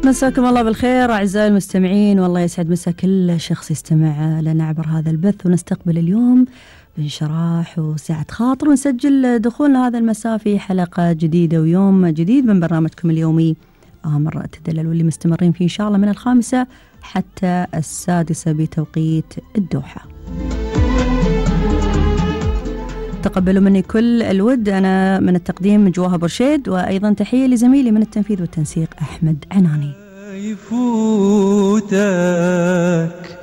مساكم الله بالخير أعزائي المستمعين، والله يسعد مسا كل شخص يستمع لنا عبر هذا البث. ونستقبل اليوم بانشراح وسعة خاطر ونسجل دخولنا هذا المساء في حلقة جديدة ويوم جديد من برنامجكم اليومي آمر تدلل، واللي مستمرين فيه إن شاء الله من 5 حتى 6 بتوقيت الدوحة. تقبلوا مني كل الود. أنا من التقديم جواها برشيد، وأيضا تحية لزميلي من التنفيذ والتنسيق أحمد عناني. يفوتك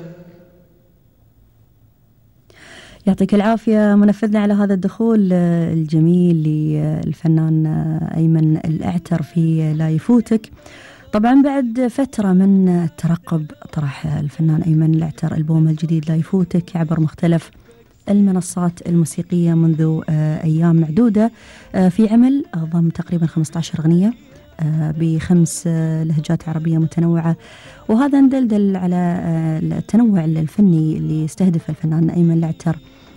يعطيك العافية منفذنا على هذا الدخول الجميل للفنان أيمن الأعتر في لا يفوتك. طبعا بعد فترة من الترقب طرح الفنان أيمن الأعتر ألبومه الجديد لا يفوتك عبر مختلف المنصات الموسيقية منذ أيام معدودة، في عمل ضم تقريبا 15 أغنية ب5 لهجات عربية متنوعة، وهذا ندلدل على التنوع الفني اللي يستهدف الفنان أيمن الأعتر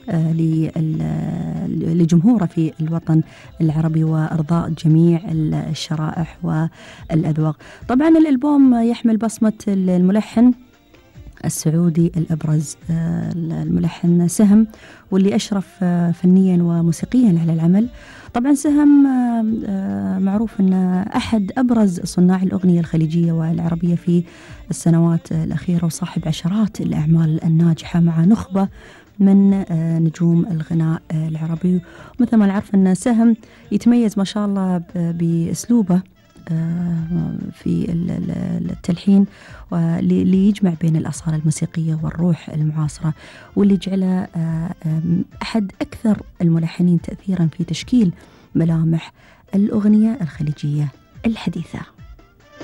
لجمهوره في الوطن العربي وإرضاء جميع الشرائح والأذواق. طبعا الألبوم يحمل بصمة الملحن السعودي الأبرز الملحن سهم، واللي أشرف فنيا وموسيقيا على العمل. طبعا سهم معروف أن أحد أبرز صناع الأغنية الخليجية والعربية في السنوات الأخيرة، وصاحب عشرات الأعمال الناجحة مع نخبة من نجوم الغناء العربي. ومثل ما نعرف أن سهم يتميز ما شاء الله بأسلوبه في التلحين، واللي يجمع بين الأصالة الموسيقية والروح المعاصرة، واللي يجعله أحد أكثر الملحنين تأثيرا في تشكيل ملامح الأغنية الخليجية الحديثة.